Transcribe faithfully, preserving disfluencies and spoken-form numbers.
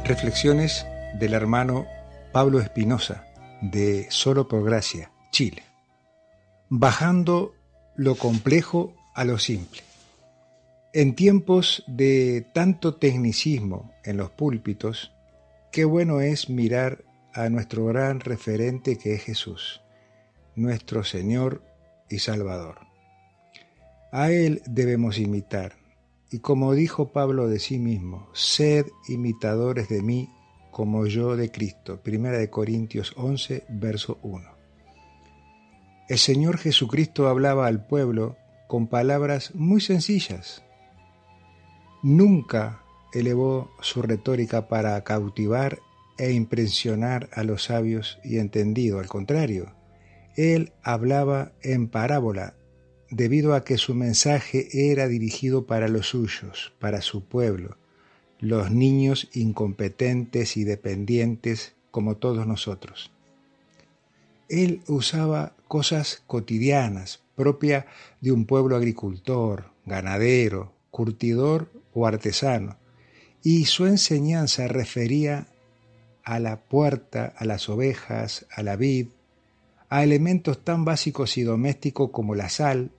Reflexiones del hermano Pablo Espinosa, de Solo por Gracia, Chile. Bajando lo complejo a lo simple. En tiempos de tanto tecnicismo en los púlpitos, qué bueno es mirar a nuestro gran referente que es Jesús, nuestro Señor y Salvador. A Él debemos imitar, y como dijo Pablo de sí mismo, sed imitadores de mí como yo de Cristo. Primera de Corintios once, verso uno. El Señor Jesucristo hablaba al pueblo con palabras muy sencillas. Nunca elevó su retórica para cautivar e impresionar a los sabios y entendidos. Al contrario, Él hablaba en parábola, debido a que su mensaje era dirigido para los suyos, para su pueblo, los niños incompetentes y dependientes como todos nosotros. Él usaba cosas cotidianas, propias de un pueblo agricultor, ganadero, curtidor o artesano, y su enseñanza refería a la puerta, a las ovejas, a la vid, a elementos tan básicos y domésticos como la sal,